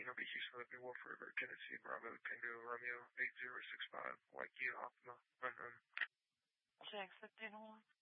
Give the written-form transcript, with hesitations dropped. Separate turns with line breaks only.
Kenobi Houston Olivia Wolf River, Tennessee, Bravo, Tango, Romeo, 8065, White Key, Optima, Unknown.
Jack 1501.